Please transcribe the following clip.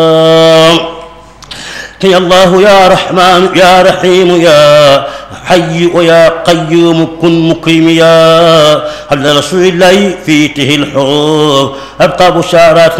يا الله يا رحمن يا رحيم يا حي ويا قيوم كن مكرم يا حبل رسول الله فيته الحروب أبقى بشارات